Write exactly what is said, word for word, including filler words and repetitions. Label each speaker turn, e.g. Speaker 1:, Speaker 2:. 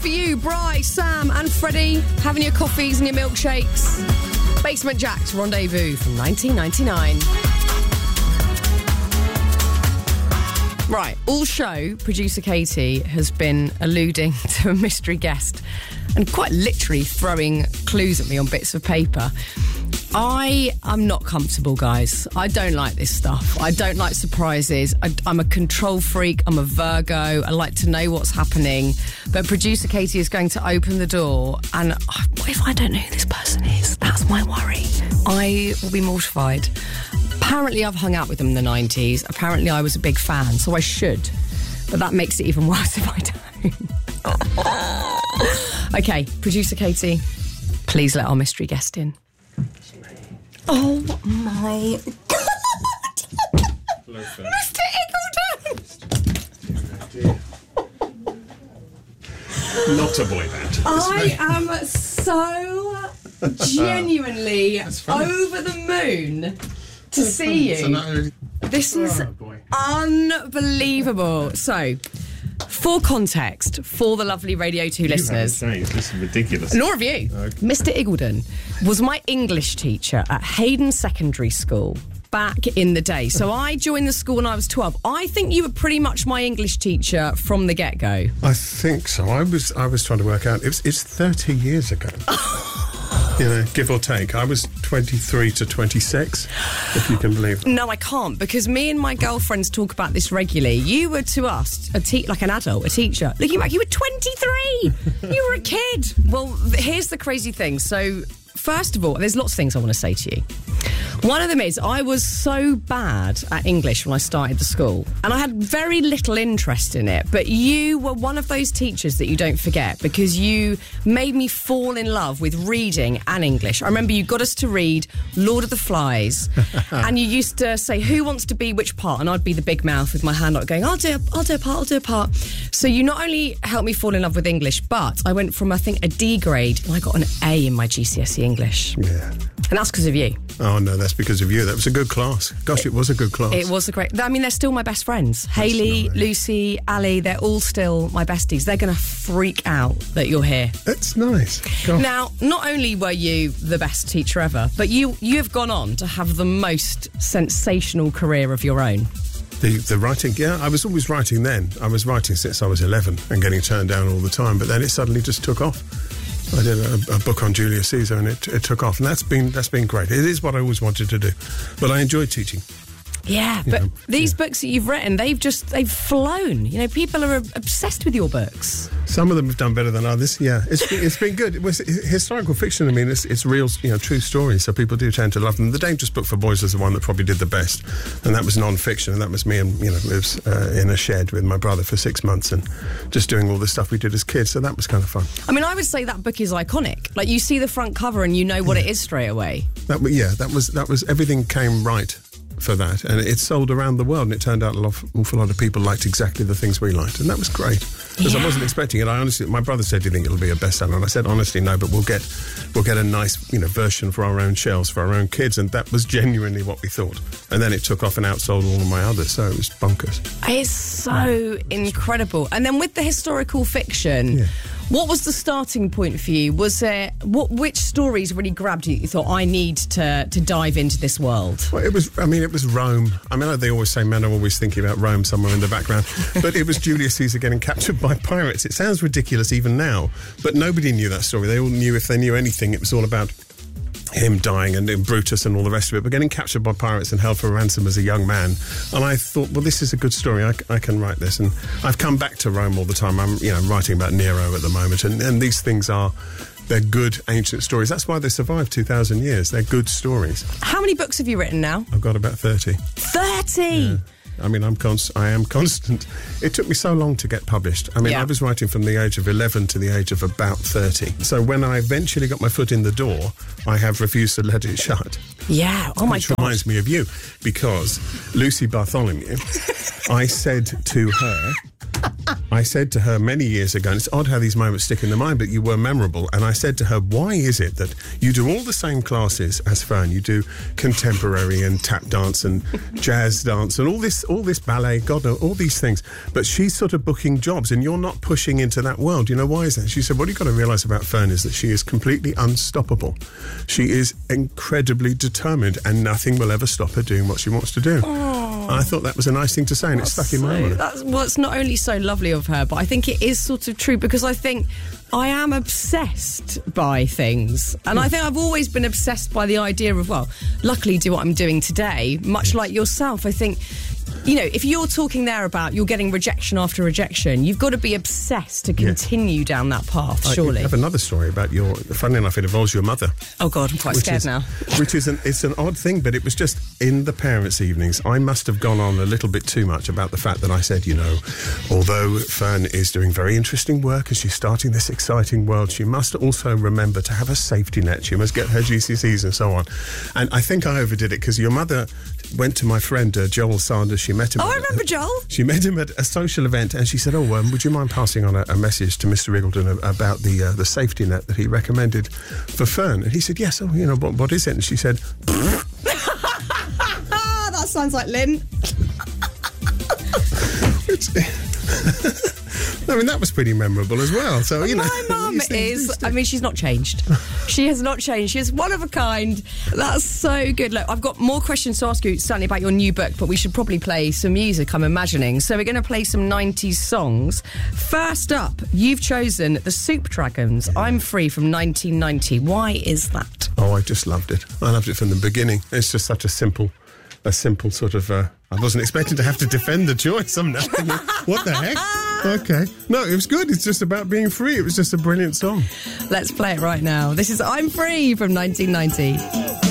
Speaker 1: for you, Bryce, Sam and Freddie, having your coffees and your milkshakes. Basement Jaxx Rendezvous from nineteen ninety-nine. Right, all show, producer Katie has been alluding to a mystery guest and quite literally throwing clues at me on bits of paper. I am not comfortable, guys. I don't like this stuff. I don't like surprises. I, I'm a control freak. I'm a Virgo. I like to know what's happening. But producer Katie is going to open the door, and oh, what if I don't know who this person is? That's my worry. I will be mortified. Apparently, I've hung out with them in the nineties. Apparently, I was a big fan, so I should. But that makes it even worse if I don't. OK, producer Katie, please let our mystery guest in. Oh my God! Mister Iggulden!
Speaker 2: Not a boy band.
Speaker 1: I am so genuinely over the moon to see you.
Speaker 2: No...
Speaker 1: This is
Speaker 2: oh,
Speaker 1: unbelievable. So, for context, for the lovely Radio two
Speaker 2: you
Speaker 1: listeners...
Speaker 2: Changed. This is ridiculous.
Speaker 1: Nor have you.
Speaker 2: Okay.
Speaker 1: Mister Iggulden was my English teacher at Hayden Secondary School back in the day. So I joined the school when I was twelve. I think you were pretty much my English teacher from the get-go.
Speaker 3: I think so. I was I was trying to work out. It was, it's thirty years ago. You know, give or take. I was twenty-three to twenty-six, if you can believe it.
Speaker 1: No, I can't, because me and my girlfriends talk about this regularly. You were to us a te- like an adult, a teacher. Looking back, you were twenty-three. You were a kid. Well, th- here's the crazy thing. So, first of all, there's lots of things I want to say to you. One of them is I was so bad at English when I started the school, and I had very little interest in it, but you were one of those teachers that you don't forget, because you made me fall in love with reading and English. I remember you got us to read Lord of the Flies, and you used to say, who wants to be which part? And I'd be the big mouth with my hand out going, I'll do, I'll do a part, I'll do a part. So you not only helped me fall in love with English, but I went from, I think, a D grade, and I got an A in my G C S E English.
Speaker 3: Yeah.
Speaker 1: And that's because of you.
Speaker 3: Oh, no, that's because of you. That was a good class. Gosh, it, it was a good class.
Speaker 1: It was a great... I mean, they're still my best friends. That's Hayley, nice. Lucy, Ali, they're all still my besties. They're going to freak out that you're here.
Speaker 3: That's nice. Gosh.
Speaker 1: Now, not only were you the best teacher ever, but you, you have gone on to have the most sensational career of your own.
Speaker 3: The the writing, yeah, I was always writing then. I was writing since I was eleven and getting turned down all the time, but then it suddenly just took off. I did a, a book on Julius Caesar, and it, it took off, and that's been that's been great. It is what I always wanted to do, but I enjoyed teaching.
Speaker 1: Yeah,
Speaker 3: you
Speaker 1: but
Speaker 3: know,
Speaker 1: these
Speaker 3: yeah.
Speaker 1: books that you've written, they've just they've flown. You know, people are obsessed with your books.
Speaker 3: Some of them have done better than others. Yeah, it's been, it's been good. It was historical fiction. I mean, it's it's real, you know, true stories. So people do tend to love them. The Dangerous Book for Boys was the one that probably did the best, and that was non-fiction. And that was me, and you know, lives uh, in a shed with my brother for six months, and just doing all the stuff we did as kids. So that was kind of fun.
Speaker 1: I mean, I would say that book is iconic. Like, you see the front cover and you know what yeah. it is straight away.
Speaker 3: That yeah, that was that was everything came right for that, and it sold around the world, and it turned out an awful lot of people liked exactly the things we liked, and that was great, because yeah. I wasn't expecting it. I honestly, my brother said, do you think it'll be a bestseller? And I said, honestly, no, but we'll get we'll get a nice, you know, version for our own shelves, for our own kids, and that was genuinely what we thought. And then it took off and outsold all of my others, so it was bonkers.
Speaker 1: It's so incredible. And then with the historical fiction, yeah. what was the starting point for you? Was there what which stories really grabbed you? You thought, I need to to dive into this world.
Speaker 3: Well, it was. I mean, it was Rome. I mean, they always say men are always thinking about Rome somewhere in the background, but it was Julius Caesar getting captured by pirates. It sounds ridiculous even now, but nobody knew that story. They all knew, if they knew anything, it was all about him dying and, and Brutus and all the rest of it, but getting captured by pirates and held for ransom as a young man. And I thought, well, this is a good story. I, I can write this. And I've come back to Rome all the time. I'm, you know, writing about Nero at the moment, and, and these things are, they're good ancient stories. That's why they survived two thousand years. They're good stories.
Speaker 1: How many books have you written now?
Speaker 3: I've got about thirty.
Speaker 1: thirty?
Speaker 3: Yeah. I mean, I'm const- I am constant. It took me so long to get published. I mean, yeah. I was writing from the age of eleven to the age of about thirty. So when I eventually got my foot in the door, I have refused to let it shut.
Speaker 1: Yeah, oh my God.
Speaker 3: Which reminds me of you, because Lucy Bartholomew, I said to her, I said to her many years ago, and it's odd how these moments stick in the mind, but you were memorable, and I said to her, why is it that you do all the same classes as Fern? You do contemporary and tap dance and jazz dance and all this all this ballet, God knows, all these things, but she's sort of booking jobs and you're not pushing into that world. You know, why is that? She said, what you've got to realise about Fern is that she is completely unstoppable. She is incredibly determined and nothing will ever stop her doing what she wants to do.
Speaker 1: Oh.
Speaker 3: I thought that was a nice thing to say, and
Speaker 1: That's
Speaker 3: it stuck in
Speaker 1: so,
Speaker 3: my mind.
Speaker 1: That's, well, it's not only so lovely of her, but I think it is sort of true, because I think I am obsessed by things. And I think I've always been obsessed by the idea of, well, luckily do what I'm doing today, much like yourself. I think, you know, if you're talking there about you're getting rejection after rejection, you've got to be obsessed to continue yeah. down that path, surely.
Speaker 3: I have another story about your, funnily enough, it involves your mother.
Speaker 1: Oh, God, I'm quite
Speaker 3: which
Speaker 1: scared
Speaker 3: is,
Speaker 1: now.
Speaker 3: Which is an, it's an odd thing, but it was just in the parents' evenings. I must have gone on a little bit too much about the fact that I said, you know, although Fern is doing very interesting work and she's starting this exciting world, she must also remember to have a safety net. She must get her G C S Es and so on. And I think I overdid it, because your mother went to my friend uh, Joel Sanders. She met him.
Speaker 1: Oh,
Speaker 3: at,
Speaker 1: I remember Joel.
Speaker 3: She met him at a social event, and she said, "Oh, um, would you mind passing on a, a message to Mister Riggleton about the uh, the safety net that he recommended for Fern?" And he said, "Yes. Oh, you know, what, what is it?" And she said,
Speaker 1: "That sounds like Lynn."
Speaker 3: I mean, that was pretty memorable as well. So, you know,
Speaker 1: my mum is, I mean, she's not changed. She has not changed. She is one of a kind. That's so good. Look, I've got more questions to ask you, certainly about your new book, but we should probably play some music, I'm imagining. So we're going to play some nineties songs. First up, you've chosen the Soup Dragons, I'm Free, from nineteen ninety. Why is that?
Speaker 3: Oh, I just loved it. I loved it from the beginning. It's just such a simple, a simple sort of... Uh, I wasn't expecting to have to defend the choice. I'm now thinking, what the heck? Okay. No, it was good. It's just about being free. It was just a brilliant song.
Speaker 1: Let's play it right now. This is I'm Free from nineteen ninety.